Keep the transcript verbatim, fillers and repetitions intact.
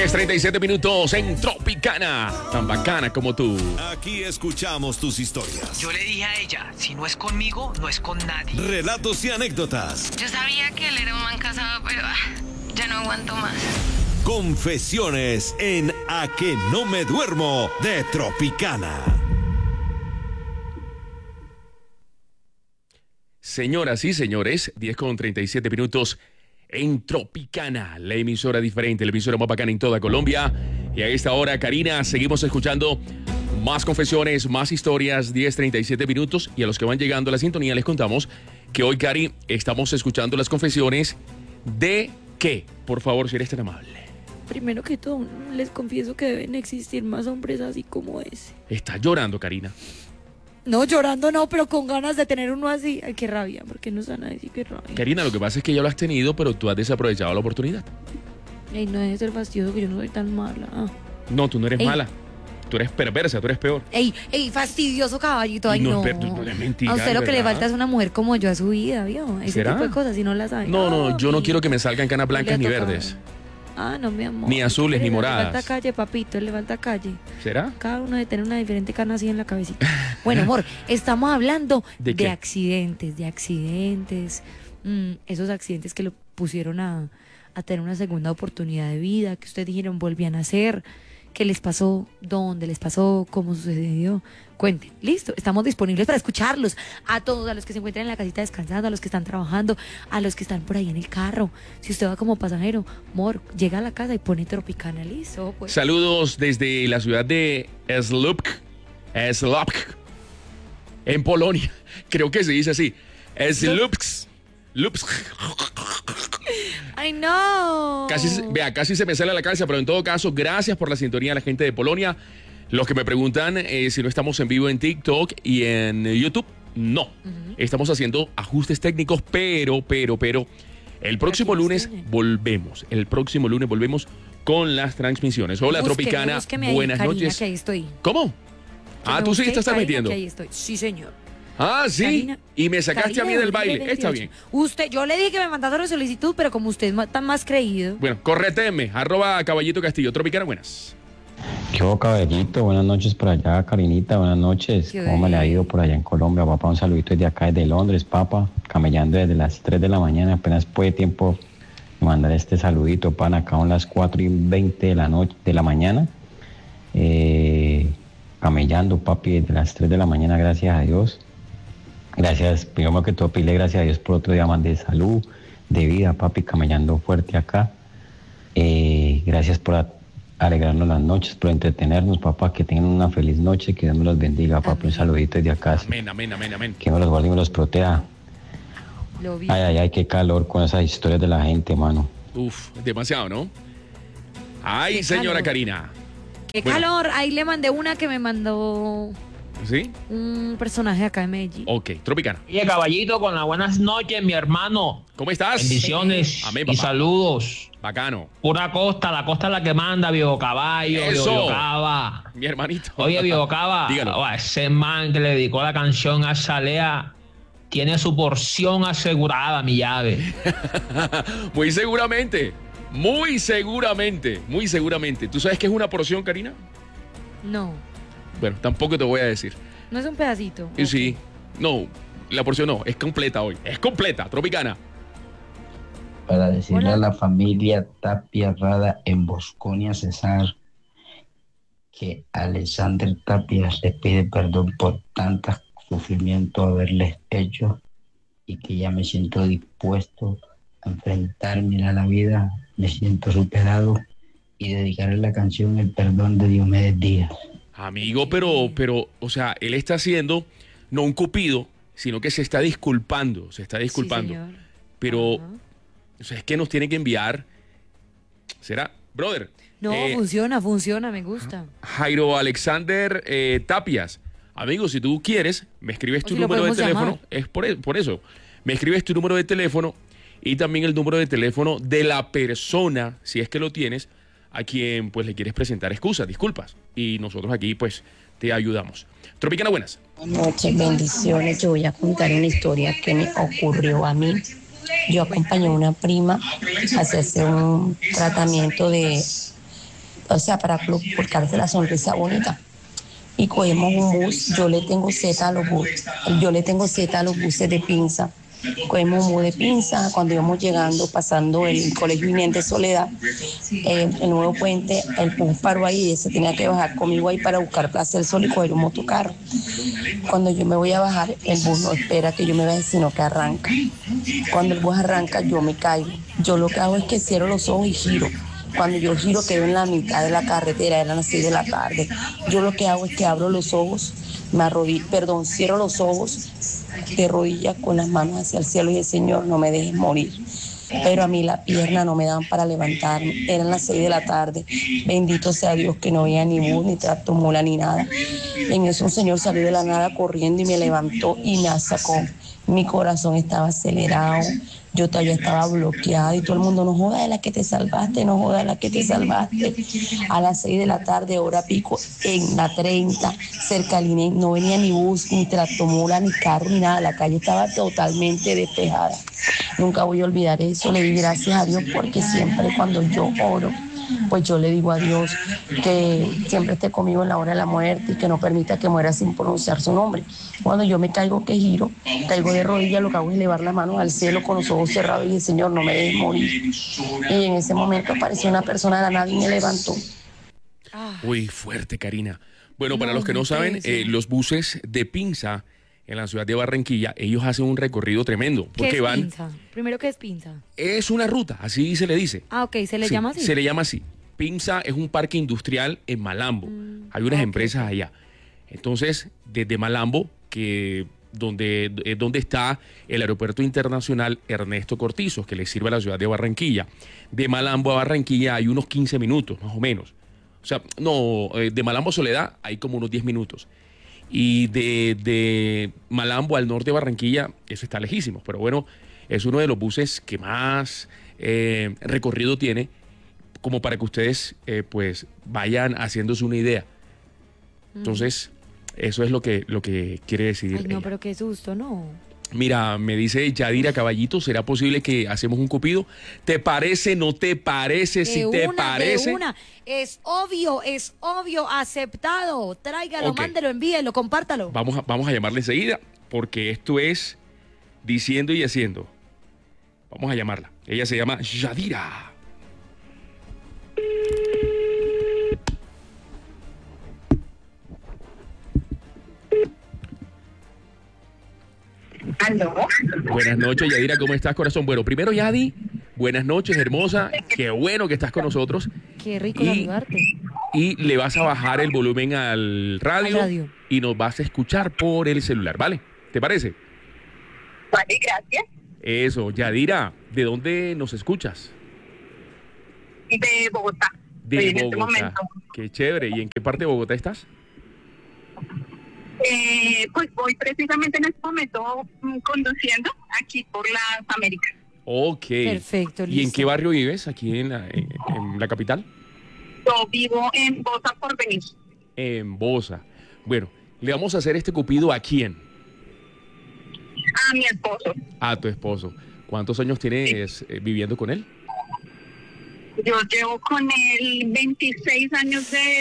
diez treinta y siete minutos en Tropicana, tan bacana como tú. Aquí escuchamos tus historias. Yo le dije a ella, si no es conmigo, no es con nadie. Relatos y anécdotas. Yo sabía que él era un man casado, pero ah, ya no aguanto más. Confesiones en A que no me duermo de Tropicana. Señoras y señores, diez con treinta y siete minutos en Tropicana, la emisora diferente, la emisora más bacana en toda Colombia. Y a esta hora, Karina, seguimos escuchando más confesiones, más historias, diez treinta y siete minutos. Y a los que van llegando a la sintonía les contamos que hoy, Cari, estamos escuchando las confesiones de ¿qué? Por favor, si eres tan amable. Primero que todo, les confieso que deben existir más hombres así como ese. Está llorando, Karina. No, llorando no, pero con ganas de tener uno así. Ay, qué rabia, porque no van a decir qué rabia. Karina, lo que pasa es que ya lo has tenido, pero tú has desaprovechado la oportunidad. Ay, no debe ser fastidioso que yo no soy tan mala. Ah. No, tú no eres Ey. mala. Tú eres perversa, tú eres peor. Ey, ey, fastidioso caballito. Ay, No, no. pero no es mentira, A usted lo de que le verdad. falta es una mujer como yo a su vida, ¿vio? Ese ¿Será? tipo de cosas, si no las sabe. No, no, yo no mi- quiero que me salgan canas blancas ni le ha tocado. verdes. Ah, no, mi amor. Ni azules, ni Le moradas. falta calle, papito, le falta calle. ¿Será? Cada uno debe tener una diferente cana así en la cabecita. Bueno, amor, estamos hablando ¿De de, qué? accidentes, de accidentes. Mm, esos accidentes que lo pusieron a, a tener una segunda oportunidad de vida, que ustedes dijeron volvían a hacer. ¿Qué les pasó? ¿Dónde les pasó? ¿Cómo sucedió? Cuenten. Listo, estamos disponibles para escucharlos. A todos, a los que se encuentran en la casita descansando, a los que están trabajando, a los que están por ahí en el carro. Si usted va como pasajero, amor, llega a la casa y pone Tropicana, listo. Pues. Saludos desde la ciudad de Slupsk, Slupsk, en Polonia. Creo que se dice así. Slupsk. Lupsk. ¡Ay, no! Casi, se- vea, casi se me sale a la cabeza, pero en todo caso, gracias por la sintonía a la gente de Polonia. Los que me preguntan eh, si no estamos en vivo en TikTok y en YouTube, no. Estamos haciendo ajustes técnicos, pero, pero, pero, el próximo aquí los lunes tiene. volvemos. El próximo lunes volvemos con las transmisiones. Hola, Búsqueme, Tropicana. búsqueme ahí, Buenas Karina, noches. que ahí estoy. ¿Cómo? Que Ah, me tú sí busque, te estás Karina, metiendo. que ahí estoy. Sí, señor. Ah, sí. Karina- y me sacaste Karina a mí del dos mil baile. Está veintiocho. bien. Usted, yo le dije que me mandara la solicitud, pero como usted es ma- tan más creído. Bueno, correteme. Arroba Caballito Castillo. Tropicana, buenas. ¿Qué hubo, caballito? Buenas noches por allá, Karinita, buenas noches. Qué ¿Cómo me le ha bien. ido por allá en Colombia, papá? Un saludito desde acá, desde Londres, papá, camellando desde las tres de la mañana, apenas puede tiempo de mandar este saludito, pan, acá son las cuatro y veinte de la noche, de la mañana, eh, camellando, papi, desde las tres de la mañana, gracias a Dios. Gracias, primero que todo, pedirle gracias a Dios por otro día más de salud, de vida, papi, camellando fuerte acá. Eh, gracias por a- alegrarnos las noches, por entretenernos, papá, que tengan una feliz noche, que Dios me los bendiga, papá, un Amén. saludito desde acá, Amén, amén, amén, amén. que me los guarde y me los proteja. Lo vi. Ay, ay, ay, qué calor con esas historias de la gente, mano. Uf, demasiado, ¿no? Ay, Qué señora calor. Karina. ¡Qué Bueno. calor! Ahí le mandé una que me mandó ¿Sí? un personaje acá de Medellín. Ok, Tropicana. Oye, caballito, con las buenas noches, mi hermano. ¿Cómo estás? Bendiciones Amén, y papá. saludos. Bacano. Pura costa, la costa es la que manda, Viejo Caballo, Eso. Viejo Cava. Mi hermanito. Oye, Viejo Cava, Dígalo. oh, ese man que le dedicó la canción a Salea tiene su porción asegurada, mi llave. Muy seguramente. Muy seguramente. Muy seguramente. ¿Tú sabes qué es una porción, Karina? No, Bueno, tampoco te voy a decir. no es un pedacito. Y sí. No, la porción no. Es completa hoy. Es completa. Tropicana. Para decirle Hola. a la familia Tapia Rada en Bosconia, Cesar, que Alexander Tapia les pide perdón por tanto sufrimiento haberles hecho y que ya me siento dispuesto a enfrentarme a la vida, me siento superado y dedicarle la canción El Perdón de Diomedes Díaz. Amigo, pero, pero, o sea, él está haciendo no un cupido, sino que se está disculpando. Se está disculpando. Sí, señor. Pero, Ajá. o sea, es que nos tiene que enviar. ¿Será? Brother. No, eh, funciona, funciona, me gusta. Jairo Alexander eh, Tapias. Amigo, si tú quieres, me escribes O tu si lo número de podemos teléfono. llamar. Es por, e- por eso. Me escribes tu número de teléfono y también el número de teléfono de la persona, si es que lo tienes, a quien pues le quieres presentar excusas, disculpas. Y nosotros aquí pues te ayudamos. Tropicana, buenas. Buenas noches, bendiciones. Yo voy a contar una historia que me ocurrió a mí. Yo acompañé a una prima a hacerse un tratamiento de o sea, para colocarte la sonrisa bonita. Y cogemos un bus, yo le tengo Z a los buses, yo le tengo Z a los buses de Pinza. Cogemos un bus de Pinza, cuando íbamos llegando, pasando el colegio Inés de Soledad, eh, el nuevo puente, el bus paró ahí y se tenía que bajar conmigo ahí para buscar Plaza del Sol y coger un motocarro. Cuando yo me voy a bajar, el bus no espera que yo me baje, sino que arranca. Cuando el bus arranca, yo me caigo. Yo lo que hago es que cierro los ojos y giro. Cuando yo giro quedo en la mitad de la carretera, eran las seis de la tarde. Yo lo que hago es que abro los ojos, me arrodillo, perdón, cierro los ojos, de rodillas con las manos hacia el cielo y el Señor, no me dejes morir. Pero a mí la pierna no me daban para levantarme, eran las seis de la tarde. Bendito sea Dios que no veía ni bus, ni tractomula, ni nada. En eso un señor salió de la nada corriendo y me levantó y me sacó. Mi corazón estaba acelerado, yo todavía estaba bloqueada y todo el mundo, no joda de la que te salvaste, no joda de la que te salvaste. A las seis de la tarde, hora pico, en la treinta, cerca del I N E, no venía ni bus, ni tractomula, ni carro, ni nada. La calle estaba totalmente despejada. Nunca voy a olvidar eso. Le di gracias a Dios porque siempre cuando yo oro, pues yo le digo a Dios que siempre esté conmigo en la hora de la muerte y que no permita que muera sin pronunciar su nombre. Cuando yo me caigo, que giro, caigo de rodillas, lo que hago es elevar las manos al cielo con los ojos cerrados y dije, Señor, no me dejes morir. Y en ese momento apareció una persona de la nada y me levantó. Uy, fuerte, Karina. Bueno, No, para los que no muy saben, tenso. eh, los buses de Pinza en la ciudad de Barranquilla, ellos hacen un recorrido tremendo. ¿Qué Porque es van. pinza? Primero, ¿qué es pinza? Es una ruta, así se le dice. Ah, ok, ¿se le Sí, llama así? Se le llama así. Pinza es un parque industrial en Malambo. Mm, Hay unas ok, empresas ok. allá. Entonces, desde Malambo, que donde, es donde está el aeropuerto internacional Ernesto Cortizos, que le sirve a la ciudad de Barranquilla. De Malambo a Barranquilla hay unos quince minutos, más o menos. O sea, no, eh, de Malambo a Soledad hay como unos diez minutos. Y de, de Malambo al norte de Barranquilla, eso está lejísimo. Pero bueno, es uno de los buses que más eh, recorrido tiene, como para que ustedes eh, pues vayan haciéndose una idea. Entonces, eso es lo que, lo que quiere decir Ay, no, ella. pero qué susto, no. Mira, me dice Yadira Caballito, ¿será posible que hacemos un cupido? ¿Te parece, no te parece? Si De te una, parece. de una. Es obvio, es obvio, aceptado. Tráigalo, Ok. mándelo, envíelo, compártalo. Vamos a, vamos a llamarle enseguida, porque esto es diciendo y haciendo. Vamos a llamarla. Ella se llama Yadira. ¿Aló? Buenas noches, Yadira, ¿cómo estás, corazón? Bueno, primero, Yadi, buenas noches, hermosa. Qué bueno que estás con nosotros. Qué rico Y- saludarte. Y le vas a bajar el volumen al radio, Al radio. y nos vas a escuchar por el celular, ¿vale? ¿Te parece? Vale, gracias. Eso, Yadira, ¿de dónde nos escuchas? De Bogotá. De Estoy en este Bogotá. momento. Qué chévere. ¿Y en qué parte de Bogotá estás? Eh, pues voy precisamente en este momento mm, conduciendo aquí por las Américas. Ok. Perfecto, ¿Y en listo. qué barrio vives? ¿Aquí en la, en- en la capital? Yo vivo en Bosa por venir. En Bosa. Bueno, le vamos a hacer este cupido ¿a quién? A mi esposo. A tu esposo. ¿Cuántos años tienes eh, viviendo con él? Yo llevo con él veintiséis años de